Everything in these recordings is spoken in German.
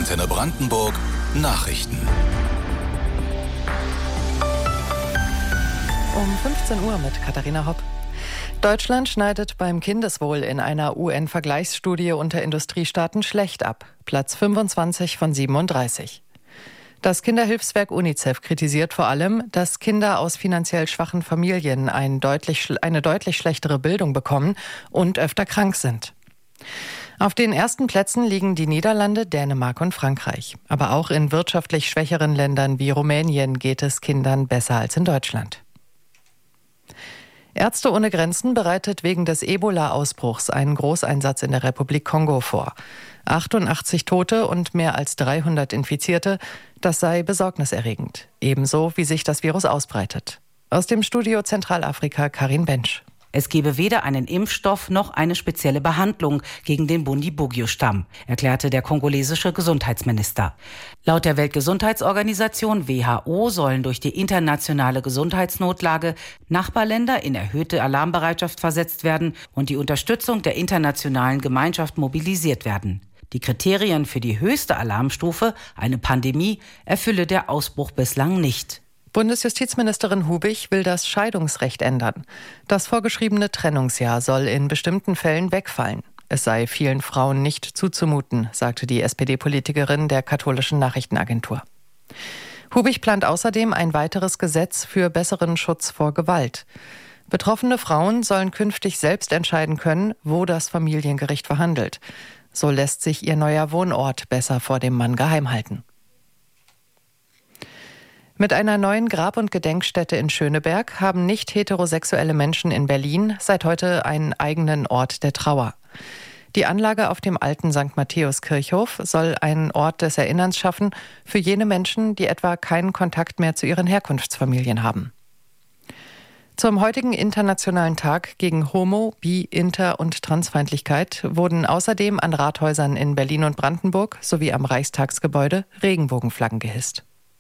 Antenne Brandenburg Nachrichten. Um 15 Uhr mit Katharina Hopp. Deutschland schneidet beim Kindeswohl in einer UN-Vergleichsstudie unter Industriestaaten schlecht ab. Platz 25 von 37. Das Kinderhilfswerk UNICEF kritisiert vor allem, dass Kinder aus finanziell schwachen Familien eine deutlich schlechtere Bildung bekommen und öfter krank sind. Auf den ersten Plätzen liegen die Niederlande, Dänemark und Frankreich. Aber auch in wirtschaftlich schwächeren Ländern wie Rumänien geht es Kindern besser als in Deutschland. Ärzte ohne Grenzen bereitet wegen des Ebola-Ausbruchs einen Großeinsatz in der Republik Kongo vor. 88 Tote und mehr als 300 Infizierte, das sei besorgniserregend. Ebenso, wie sich das Virus ausbreitet. Aus dem Studio Zentralafrika Karin Bensch. Es gebe weder einen Impfstoff noch eine spezielle Behandlung gegen den Bundibugyo-Stamm, erklärte der kongolesische Gesundheitsminister. Laut der Weltgesundheitsorganisation WHO sollen durch die internationale Gesundheitsnotlage Nachbarländer in erhöhte Alarmbereitschaft versetzt werden und die Unterstützung der internationalen Gemeinschaft mobilisiert werden. Die Kriterien für die höchste Alarmstufe, eine Pandemie, erfülle der Ausbruch bislang nicht. Bundesjustizministerin Hubich will das Scheidungsrecht ändern. Das vorgeschriebene Trennungsjahr soll in bestimmten Fällen wegfallen. Es sei vielen Frauen nicht zuzumuten, sagte die SPD-Politikerin der katholischen Nachrichtenagentur. Hubich plant außerdem ein weiteres Gesetz für besseren Schutz vor Gewalt. Betroffene Frauen sollen künftig selbst entscheiden können, wo das Familiengericht verhandelt. So lässt sich ihr neuer Wohnort besser vor dem Mann geheim halten. Mit einer neuen Grab- und Gedenkstätte in Schöneberg haben nicht heterosexuelle Menschen in Berlin seit heute einen eigenen Ort der Trauer. Die Anlage auf dem alten St. Matthäus-Kirchhof soll einen Ort des Erinnerns schaffen für jene Menschen, die etwa keinen Kontakt mehr zu ihren Herkunftsfamilien haben. Zum heutigen Internationalen Tag gegen Homo-, Bi-, Inter- und Transfeindlichkeit wurden außerdem an Rathäusern in Berlin und Brandenburg sowie am Reichstagsgebäude Regenbogenflaggen gehisst.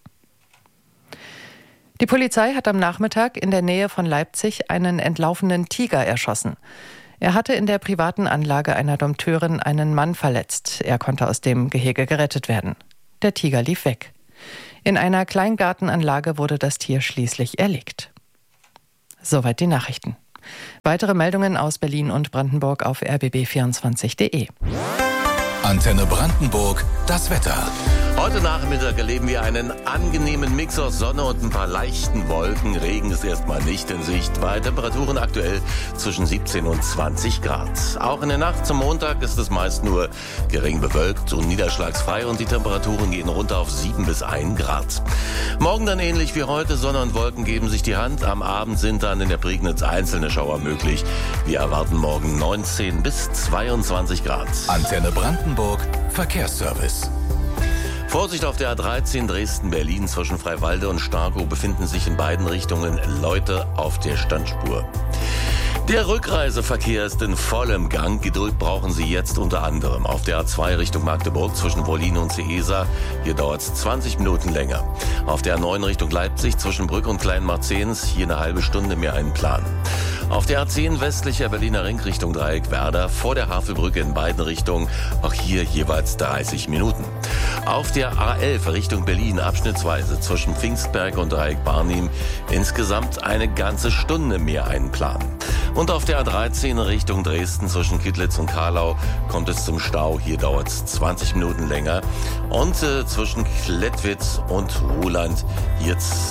Die Polizei hat am Nachmittag in der Nähe von Leipzig einen entlaufenen Tiger erschossen. Er hatte in der privaten Anlage einer Dompteurin einen Mann verletzt. Er konnte aus dem Gehege gerettet werden. Der Tiger lief weg. In einer Kleingartenanlage wurde das Tier schließlich erlegt. Soweit die Nachrichten. Weitere Meldungen aus Berlin und Brandenburg auf rbb24.de. Antenne Brandenburg, das Wetter. Heute Nachmittag erleben wir einen angenehmen Mix aus Sonne und ein paar leichten Wolken. Regen ist erstmal nicht in Sicht. Bei Temperaturen aktuell zwischen 17 und 20 Grad. Auch in der Nacht zum Montag ist es meist nur gering bewölkt und niederschlagsfrei und die Temperaturen gehen runter auf 7 bis 1 Grad. Morgen dann ähnlich wie heute. Sonne und Wolken geben sich die Hand. Am Abend sind dann in der Prignitz einzelne Schauer möglich. Wir erwarten morgen 19 bis 22 Grad. Antenne Brandenburg Verkehrsservice. Vorsicht auf der A13 Dresden-Berlin zwischen Freiwalde und Starkow befinden sich in beiden Richtungen Leute auf der Standspur. Der Rückreiseverkehr ist in vollem Gang. Geduld brauchen Sie jetzt unter anderem auf der A2 Richtung Magdeburg zwischen Wollin und Seesa. Hier dauert es 20 Minuten länger. Auf der A9 Richtung Leipzig zwischen Brück und Kleinmarzens hier eine halbe Stunde mehr einplanen. Auf der A10 westlicher Berliner Ring Richtung Dreieck Werder vor der Havelbrücke in beiden Richtungen, auch hier jeweils 30 Minuten. Auf der A11 Richtung Berlin abschnittsweise zwischen Pfingstberg und Dreieck Barnim insgesamt eine ganze Stunde mehr einplanen. Und auf der A13 Richtung Dresden zwischen Kittlitz und Karlau kommt es zum Stau. Hier dauert es 20 Minuten länger. Und zwischen Klettwitz und Ruhland jetzt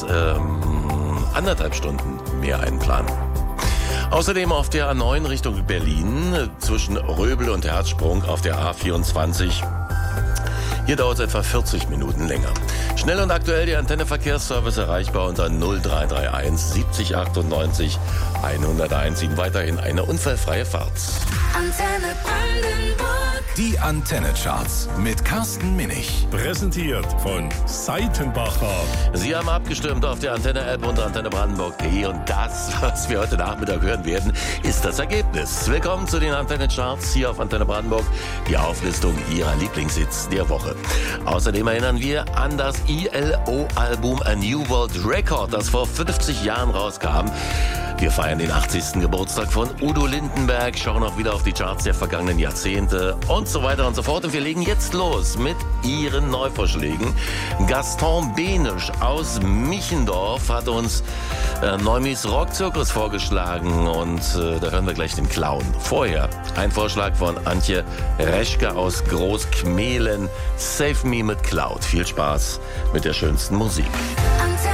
1,5 Stunden mehr einplanen. Außerdem auf der A9 Richtung Berlin zwischen Röbel und Herzsprung auf der A24. Hier dauert es etwa 40 Minuten länger. Schnell und aktuell die Antenne Verkehrsservice erreichbar unter 0331 70 98 101. Ihnen weiterhin eine unfallfreie Fahrt. Antenne Brandenburg. Die Antenne-Charts mit Carsten Minich. Präsentiert von Seitenbacher. Sie haben abgestimmt auf der Antenne-App unter antennebrandenburg.de und das, was wir heute Nachmittag hören werden, ist das Ergebnis. Willkommen zu den Antenne-Charts hier auf Antenne Brandenburg, die Auflistung Ihrer Lieblingshits der Woche. Außerdem erinnern wir an das ILO-Album A New World Record, das vor 50 Jahren rauskam. Wir feiern den 80. Geburtstag von Udo Lindenberg, schauen auch wieder auf die Charts der vergangenen Jahrzehnte und so weiter und so fort. Und wir legen jetzt los mit Ihren Neuvorschlägen. Gaston Benisch aus Michendorf hat uns Neumis Rockzirkus vorgeschlagen und da hören wir gleich den Clown. Vorher ein Vorschlag von Antje Reschke aus Großkmehlen. Save Me mit Cloud. Viel Spaß mit der schönsten Musik. Antenne.